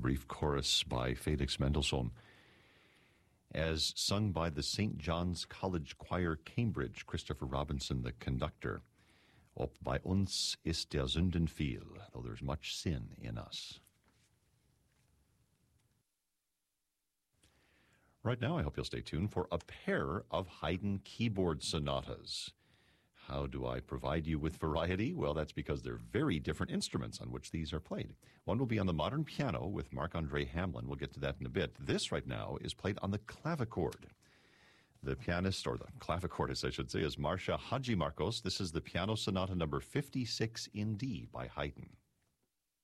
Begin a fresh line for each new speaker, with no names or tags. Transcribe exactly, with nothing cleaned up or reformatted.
brief chorus by Felix Mendelssohn, as sung by the Saint John's College Choir, Cambridge, Christopher Robinson, the conductor. Ob bei uns ist der Sünden viel, though there's much sin in us. Right now, I hope you'll stay tuned for a pair of Haydn keyboard sonatas. How do I provide you with variety? Well, that's because they're very different instruments on which these are played. One will be on the modern piano with Marc-André Hamelin. We'll get to that in a bit. This right now is played on the clavichord. The pianist, or the clavicordist, I should say, is Marcia Hadjimarkos. This is the Piano Sonata number fifty-six in D by Haydn.